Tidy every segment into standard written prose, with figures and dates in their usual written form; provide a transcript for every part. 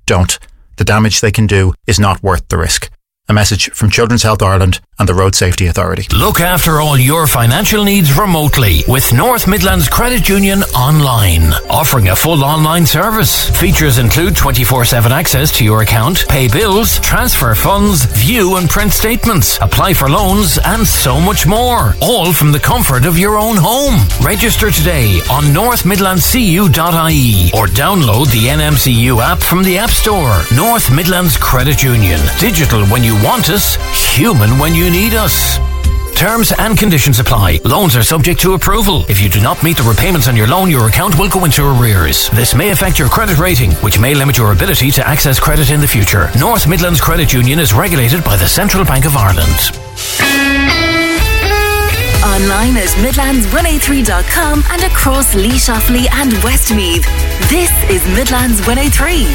don't. The damage they can do is not worth the risk. A message from Children's Health Ireland and the Road Safety Authority. Look after all your financial needs remotely with North Midlands Credit Union Online, offering a full online service. Features include 24/7 access to your account, pay bills, transfer funds, view and print statements, apply for loans and so much more, all from the comfort of your own home. Register today on northmidlandscu.ie or download the NMCU app from the App Store. North Midlands Credit Union. Digital when you want us, human when you need us. Terms and conditions apply. Loans are subject to approval. If you do not meet the repayments on your loan, your account will go into arrears. This may affect your credit rating, which may limit your ability to access credit in the future. North Midlands Credit Union is regulated by the Central Bank of Ireland. Online at midlands103.com and across Laois, Offaly and Westmeath. This is Midlands 103.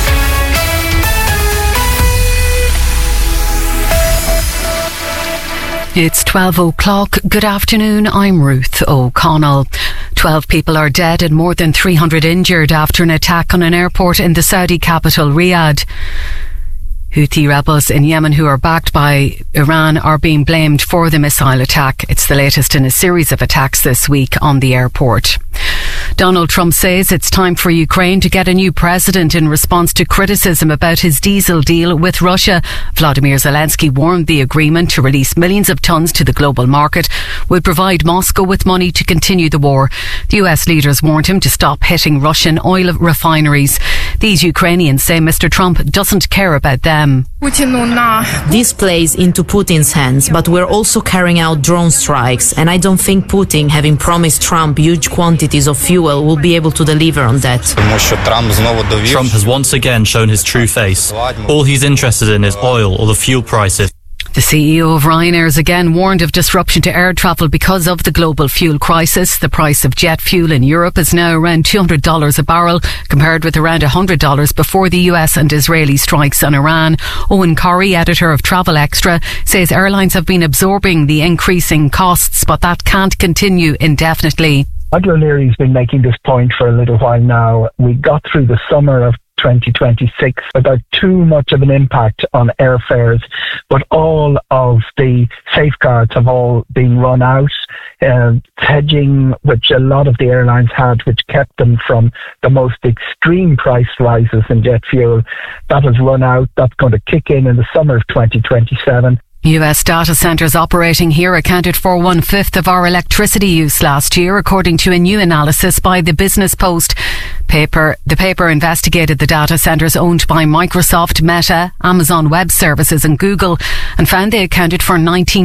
It's 12 o'clock. Good afternoon. I'm Ruth O'Connell. 12 people are dead and more than 300 injured after an attack on an airport in the Saudi capital, Riyadh. Houthi rebels in Yemen, who are backed by Iran, are being blamed for the missile attack. It's the latest in a series of attacks this week on the airport. Donald Trump says it's time for Ukraine to get a new president in response to criticism about his diesel deal with Russia. Vladimir Zelensky warned the agreement to release millions of tons to the global market would provide Moscow with money to continue the war. The US leaders warned him to stop hitting Russian oil refineries. These Ukrainians say Mr. Trump doesn't care about them. This plays into Putin's hands, but we're also carrying out drone strikes, and I don't think Putin, having promised Trump huge quantities of fuel, will be able to deliver on that. Trump has once again shown his true face. All he's interested in is oil or the fuel prices. The CEO of Ryanair has again warned of disruption to air travel because of the global fuel crisis. The price of jet fuel in Europe is now around $200 a barrel, compared with around $100 before the US and Israeli strikes on Iran. Owen Corrie, editor of Travel Extra, says airlines have been absorbing the increasing costs, but that can't continue indefinitely. Michael O'Leary's been making this point for a little while now. We got through the summer of 2026 without too much of an impact on airfares, but all of the safeguards have all been run out. Hedging, which a lot of the airlines had, which kept them from the most extreme price rises in jet fuel, that has run out. That's going to kick in the summer of 2027. US data centres operating here accounted for 1/5 of our electricity use last year, according to a new analysis by the Business Post. The paper investigated the data centres owned by Microsoft, Meta, Amazon Web Services and Google, and found they accounted for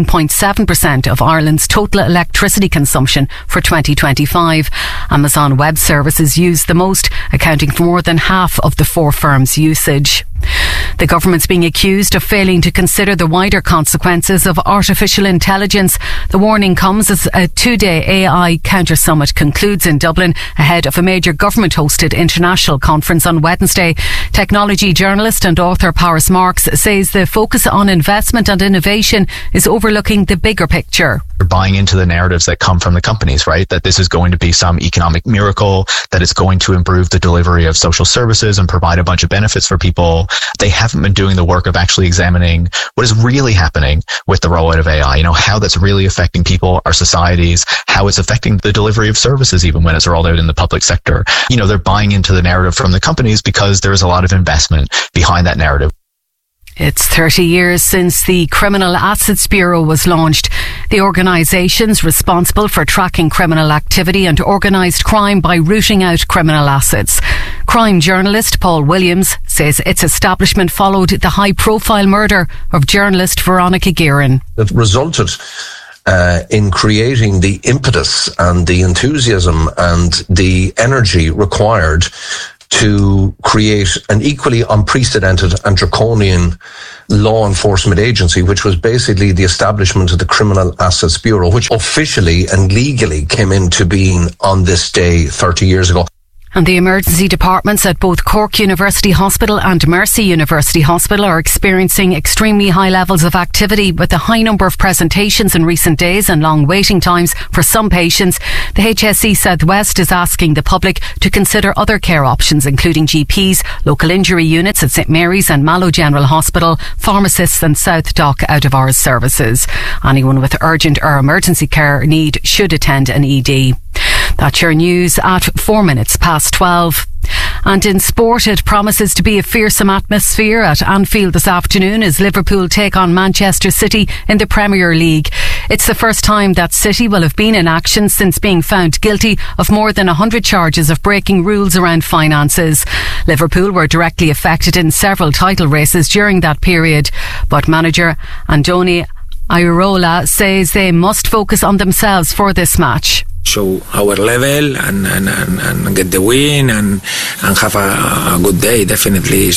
19.7% of Ireland's total electricity consumption for 2025. Amazon Web Services used the most, accounting for more than half of the four firms' usage. The government's being accused of failing to consider the wider consequences of artificial intelligence. The warning comes as a two-day AI counter summit concludes in Dublin ahead of a major government-hosted international conference on Wednesday. Technology journalist and author Paris Marks says the focus on investment and innovation is overlooking the bigger picture. You're buying into the narratives that come from the companies, right? That this is going to be some economic miracle, that it's going to improve the delivery of social services and provide a bunch of benefits for people. They haven't been doing the work of actually examining what is really happening with the rollout of AI, how that's really affecting people, our societies, how it's affecting the delivery of services even when it's rolled out in the public sector. They're buying into the narrative from the companies because there's a lot of investment behind that narrative. It's 30 years since the Criminal Assets Bureau was launched. The organisation's responsible for tracking criminal activity and organised crime by rooting out criminal assets. Crime journalist Paul Williams says its establishment followed the high-profile murder of journalist Veronica Guerin. It resulted in creating the impetus and the enthusiasm and the energy required to create an equally unprecedented and draconian law enforcement agency, which was basically the establishment of the Criminal Assets Bureau, which officially and legally came into being on this day 30 years ago. And the emergency departments at both Cork University Hospital and Mercy University Hospital are experiencing extremely high levels of activity with a high number of presentations in recent days and long waiting times for some patients. The HSE Southwest is asking the public to consider other care options, including GPs, local injury units at St Mary's and Mallow General Hospital, pharmacists and South Dock out-of-hours services. Anyone with urgent or emergency care need should attend an ED. That's your news at 12:04. And in sport, it promises to be a fearsome atmosphere at Anfield this afternoon as Liverpool take on Manchester City in the Premier League. It's the first time that City will have been in action since being found guilty of more than 100 charges of breaking rules around finances. Liverpool were directly affected in several title races during that period, but manager Andoni Iraola says they must focus on themselves for this match. Show our level and get the win and have a good day. Definitely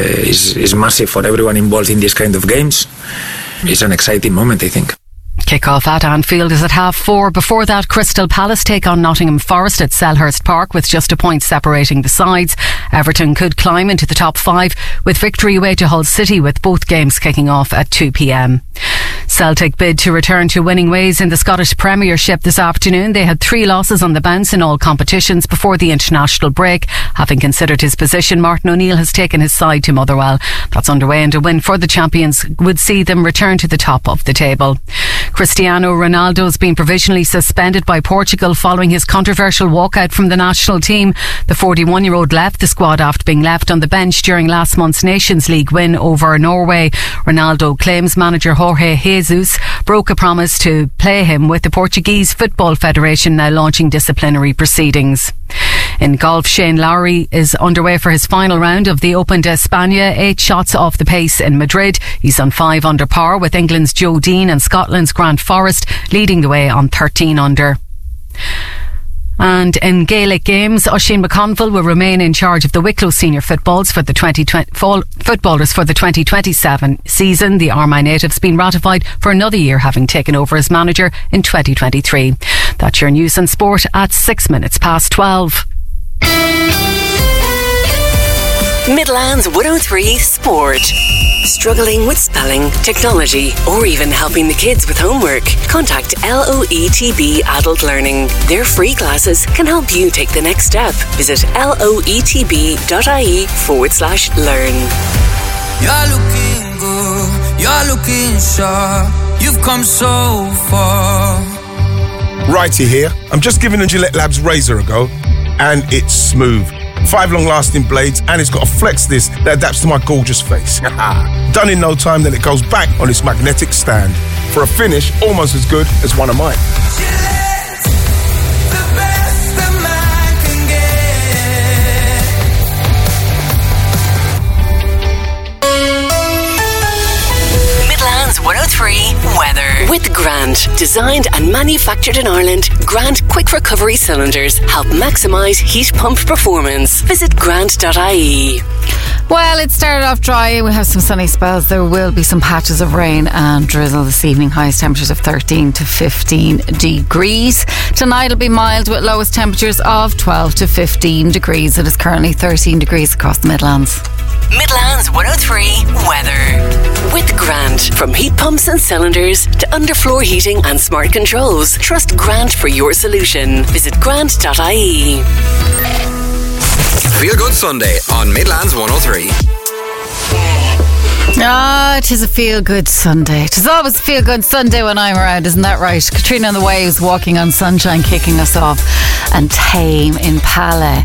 is massive for everyone involved in this kind of games. It's an exciting moment, I think. Kick-off at Anfield is at 4:30. Before that, Crystal Palace take on Nottingham Forest at Selhurst Park with just a point separating the sides. Everton could climb into the top 5 with victory away to Hull City, with both games kicking off at 2 p.m. Celtic bid to return to winning ways in the Scottish Premiership this afternoon. They had 3 losses on the bounce in all competitions before the international break. Having considered his position, Martin O'Neill has taken his side to Motherwell. That's underway, and a win for the champions would see them return to the top of the table. Cristiano Ronaldo has been provisionally suspended by Portugal following his controversial walkout from the national team. The 41-year-old left the squad after being left on the bench during last month's Nations League win over Norway. Ronaldo claims manager Jorge Jesus broke a promise to play him, with the Portuguese Football Federation now launching disciplinary proceedings. In golf, Shane Lowry is underway for his final round of the Open d'Espagne, 8 shots off the pace in Madrid. He's on 5 under par, with England's Joe Dean and Scotland's Grant Forrest leading the way on 13 under. And in Gaelic games, Oisin McConville will remain in charge of the Wicklow senior footballers for the 2027 season. The Armagh native's been ratified for another year, having taken over as manager in 2023. That's your news and sport at 12:06. Midlands 103 Sport. Struggling with spelling, technology, or even helping the kids with homework? Contact LOETB Adult Learning. Their free classes can help you take the next step. Visit loetb.ie/learn. You're looking good, you're looking sharp. You've come so far. Righty here. I'm just giving the Gillette Labs razor a go, and it's smooth. 5 long-lasting blades, and it's got a flex disc that adapts to my gorgeous face. Done in no time, then it goes back on its magnetic stand for a finish almost as good as one of mine. Gillette, the best a man can get. Midlands 103 weather. With Grant, designed and manufactured in Ireland, Grant Quick Recovery Cylinders help maximise heat pump performance. Visit grant.ie. Well, it started off dry. We have some sunny spells. There will be some patches of rain and drizzle this evening. Highest temperatures of 13 to 15 degrees. Tonight will be mild with lowest temperatures of 12 to 15 degrees. It is currently 13 degrees across the Midlands. Midlands 103 weather. With Grant, from heat pumps and cylinders to underfloor heating and smart controls. Trust Grant for your solution. Visit grant.ie. Feel Good Sunday on Midlands 103. It is a feel-good Sunday. It is always a feel-good Sunday when I'm around, isn't that right? Katrina and the Waves walking on sunshine, kicking us off, and Tame in Pala.